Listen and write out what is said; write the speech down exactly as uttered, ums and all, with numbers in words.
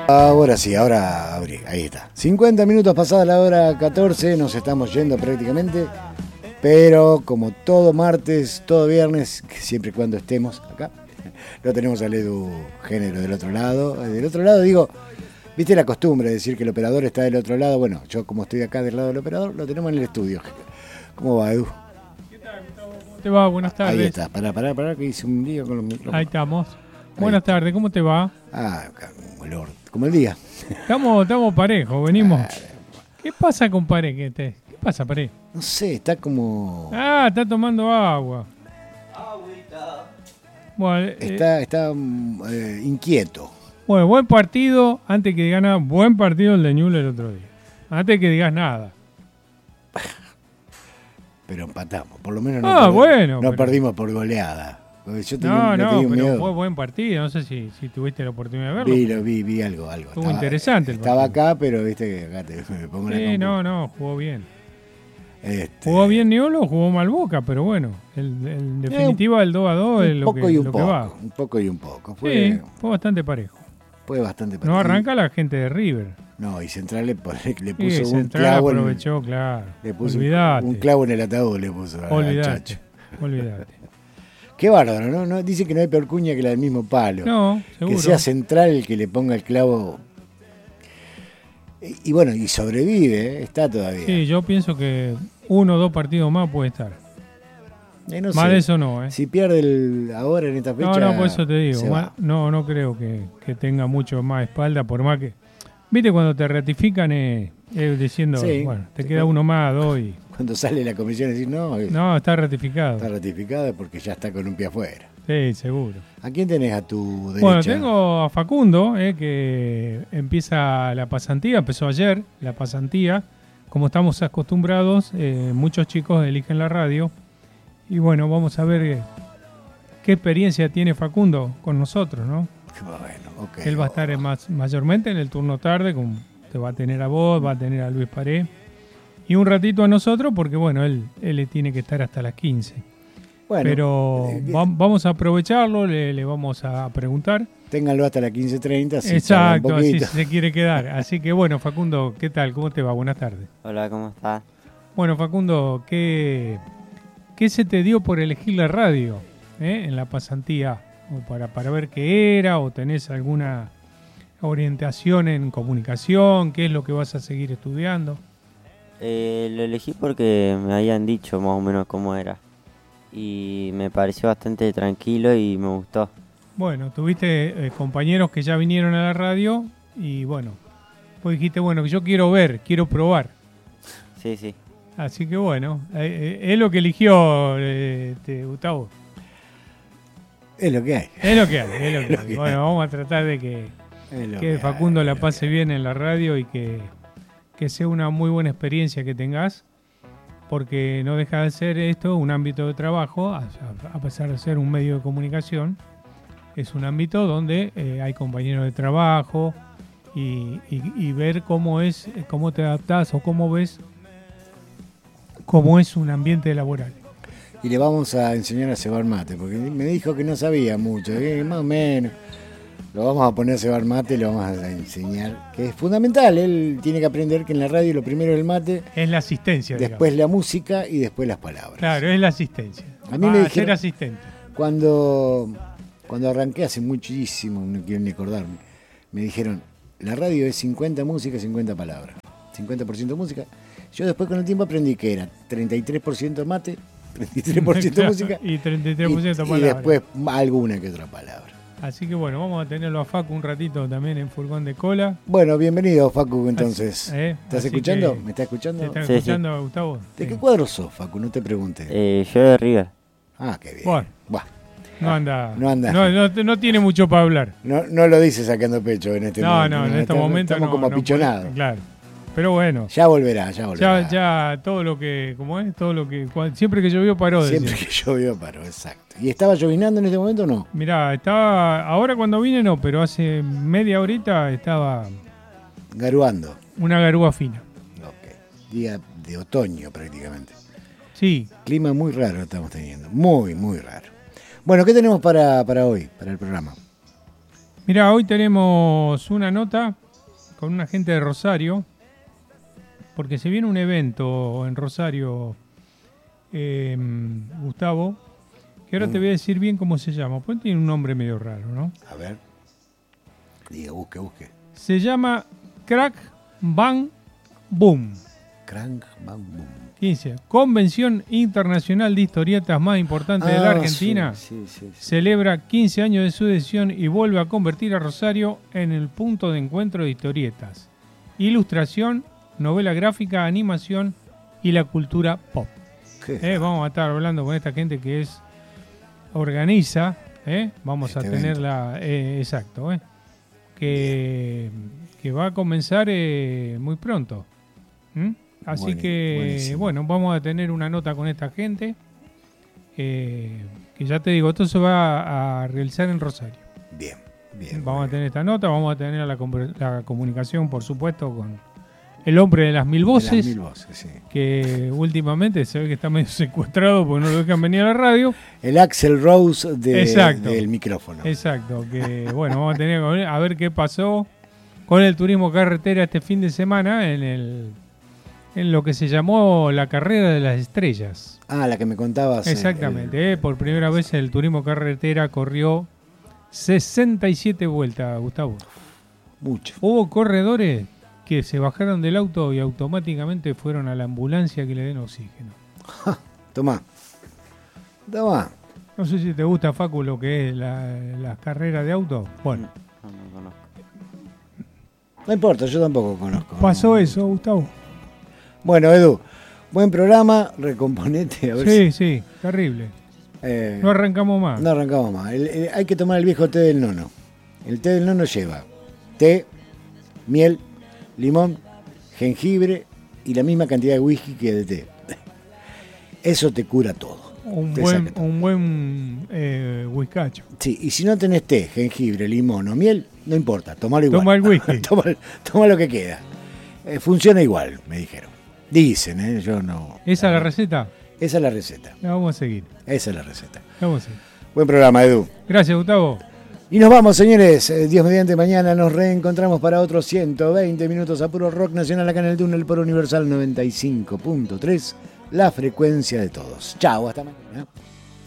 Ahora sí, ahora abrí, ahí está. cincuenta minutos pasada la hora catorce, nos estamos yendo prácticamente. Pero como todo martes, todo viernes, siempre y cuando estemos acá, lo tenemos al Edu Género del otro lado. Del otro lado digo, viste la costumbre de decir que el operador está del otro lado. Bueno, yo como estoy acá del lado del operador, lo tenemos en el estudio. ¿Cómo va, Edu? ¿Qué tal, Gustavo? ¿Cómo te va? Buenas tardes. Ahí está, pará, pará, pará, que hice un lío con los micrófonos. Ahí estamos. Buenas tardes, ¿cómo te va? Ah, como el, or- como el día. Estamos, estamos parejos, venimos. ¿Qué pasa con Pared? ¿Qué, te, ¿Qué pasa, Pared? No sé, está como... Ah, está tomando agua. Bueno, eh, Está, está mm, eh, inquieto. bueno, buen partido. Antes que digas nada, buen partido el de Newell el otro día. Antes que digas nada. Pero empatamos, por lo menos no, Ah, perdimos, bueno, no pero- perdimos por goleada. Porque yo tenía, No, yo no, tenía un pero miedo. fue buen partido. No sé si, si tuviste la oportunidad de verlo. Vi, lo vi, vi algo, algo. Estuvo interesante el Estaba partido. acá, pero viste que acá te, me pongo la Sí, compu. no, no, jugó bien. Este, Jugó bien Newell o jugó mal Boca, pero bueno, el, el- en definitiva el dos a dos es un lo poco que, y un lo que poco, va. un poco y un poco. Fue, Sí, fue bastante parejo. fue bastante No parecido. arranca la gente de River. No, y Central le, pon- le Sí, puso un Central clavo, en, aprovechó, claro. le puso un- Olvídate. un clavo en el ataúd, le puso al Olvídate. chacho. Olvídate. Qué bárbaro, ¿no? ¿no? Dice que no hay peor cuña que la del mismo palo. No, seguro. Que sea Central el que le ponga el clavo. Y, y bueno, y sobrevive, ¿eh? Está todavía. Sí, yo pienso que uno o dos partidos más puede estar. Eh, no Más sé. de eso no, ¿eh? Si pierde el, ahora en esta fecha. No, no, por eso te digo. se más- va. no, no creo que, que tenga mucho más espalda, por más que... Viste, cuando te ratifican eh, eh, diciendo, Sí. bueno, te queda uno más, dos y... Cuando sale la comisión, decir no, es- No, está ratificado. está ratificada porque ya está con un pie afuera. Sí, seguro. ¿A quién tenés a tu derecha? Bueno, tengo a Facundo, eh, que empieza la pasantía, empezó ayer la pasantía. Como estamos acostumbrados, eh, muchos chicos eligen la radio. Y bueno, vamos a ver eh, qué experiencia tiene Facundo con nosotros, ¿no? Bueno, ok. Él va a estar en más, mayormente en el turno tarde, como te va a tener a vos, va a tener a Luis Paré. Y un ratito a nosotros, porque bueno, él, él tiene que estar hasta las quince. Bueno, Pero eh, va- vamos a aprovecharlo, le, le vamos a preguntar. ténganlo hasta las quince treinta. Si charla Exacto, un así poquito. se quiere quedar. Así que bueno, Facundo, ¿qué tal? ¿Cómo te va? Buenas tardes. Hola, ¿cómo estás? Bueno, Facundo, ¿qué, qué se te dio por elegir la radio eh, en la pasantía? O para, para ver qué era, o tenés alguna orientación en comunicación, qué es lo que vas a seguir estudiando. Eh, lo elegí porque me habían dicho más o menos cómo era. Y me pareció bastante tranquilo y me gustó. Bueno, tuviste eh, compañeros que ya vinieron a la radio y bueno, vos dijiste, bueno, yo quiero ver, quiero probar. Sí, sí. Así que bueno, eh, eh, es lo que eligió eh, este, Gustavo. Es lo que hay. Es lo que hay, es lo que Lo hay. que Bueno, hay. vamos a tratar de que, Es lo que hay, Facundo es la lo pase que hay. bien en la radio y que, que sea una muy buena experiencia que tengas, porque no deja de ser esto un ámbito de trabajo, a, a pesar de ser un medio de comunicación, es un ámbito donde eh, hay compañeros de trabajo y, y- y ver cómo es, cómo te adaptás o cómo ves cómo es un ambiente laboral. Y le vamos a enseñar a cebar mate, porque me dijo que no sabía mucho, que más o menos. Lo vamos a poner a cebar mate y lo vamos a enseñar, que es fundamental. Él tiene que aprender que en la radio lo primero es el mate, Es la asistencia, después digamos. la música y después las palabras. Claro, es la asistencia. A mí Va me a dijeron- ser asistente. Cuando, cuando arranqué hace muchísimo, no quiero ni acordarme, me dijeron, la radio es cincuenta música, cincuenta palabras. cincuenta por ciento música. Yo después con el tiempo aprendí que era treinta y tres por ciento mate, treinta y tres por ciento música y treinta y tres por ciento y, y palabras. después alguna que otra palabra. Así que bueno, vamos a tenerlo a Facu un ratito también en Furgón de Cola. Bueno, bienvenido Facu entonces. Así- eh, ¿Estás así escuchando? que- ¿Me estás escuchando? ¿Te están Sí, escuchando, Gustavo? ¿De Sí. qué cuadro sos, Facu? No te pregunté. Eh, yo de River. Ah, qué bien. Bueno. Buah. No anda. No anda. No, no- no tiene mucho para hablar. No, no lo dices sacando pecho en este No, momento. no, en estos Estamos- momentos Estamos no, como no apichonados. puede- claro. Pero bueno, Ya volverá, ya volverá. ya, ya todo lo que, ¿cómo es? Todo lo que, cua- siempre que llovió paró. Siempre decía. que llovió paró, exacto. ¿Y estaba llovinando en este momento o no? Mirá, estaba, ahora cuando vine no, pero hace media horita estaba Garuando. una garúa fina. Ok. Día de otoño prácticamente. Sí, Clima muy raro estamos teniendo. Muy, muy raro. Bueno, ¿qué tenemos para, para hoy, para el programa? Mira, hoy tenemos una nota con una gente de Rosario, porque se viene un evento en Rosario, eh, Gustavo, que ahora mm. te voy a decir bien cómo se llama, porque tiene un nombre medio raro, ¿no? A ver. Diga, busque, busque. Se llama Crack Bang Boom. Crack Bang Boom. quince. Convención Internacional de Historietas más importante ah, de la Argentina. Sí, sí, sí, sí. Celebra quince años de su edición y vuelve a convertir a Rosario en el punto de encuentro de historietas, ilustración, novela gráfica, animación y la cultura pop. Eh, vamos a estar hablando con esta gente que es organiza. Eh, vamos este a tenerla. Eh, exacto. Eh, que, que va a comenzar eh, muy pronto. ¿Mm? Así bueno, que, buenísimo. Bueno, vamos a tener una nota con esta gente. Eh, que ya te digo, esto se va a realizar en Rosario. Bien, bien. Vamos bien. a tener esta nota, vamos a tener la, la comunicación, por supuesto, con el hombre de las mil voces. De las mil voces, sí. Que últimamente se ve que está medio secuestrado porque no lo dejan venir a la radio. El Axl Rose de, del micrófono. Exacto, que bueno, vamos a tener que ver, a ver qué pasó con el turismo carretera este fin de semana en el... en lo que se llamó la carrera de las estrellas. Ah, la que me contabas. Exactamente, el... eh, por primera vez el turismo carretera corrió sesenta y siete vueltas, Gustavo. Mucho. Hubo corredores que se bajaron del auto y automáticamente fueron a la ambulancia que le den oxígeno. Ja, tomá. Tomá. No sé si te gusta, Facu, lo que es la, la carrera de auto. Bueno. No, no conozco. No importa, yo tampoco conozco. Pasó eso, Gustavo. Bueno, Edu, buen programa, recomponete. A ver sí, si... sí, terrible. Eh, no arrancamos más. No arrancamos más. El, el, hay que tomar el viejo té del nono. El té del nono lleva té, miel, limón, jengibre y la misma cantidad de whisky que de té. Eso te cura todo. Un buen, un buen eh, whiskacho. Sí, y si no tenés té, jengibre, limón o miel, no importa, tomalo igual. Toma el whisky. toma, toma lo que queda. Eh, funciona igual, me dijeron. Dicen, ¿eh? Yo no... ¿Esa es la receta? Esa es la receta. La vamos a seguir. Esa es la receta. La vamos a seguir. Buen programa, Edu. Gracias, Gustavo. Y nos vamos, señores. Eh, Dios mediante, mañana nos reencontramos para otros ciento veinte minutos a puro rock nacional acá en el túnel por Universal noventa y cinco punto tres, la frecuencia de todos. Chao, hasta mañana.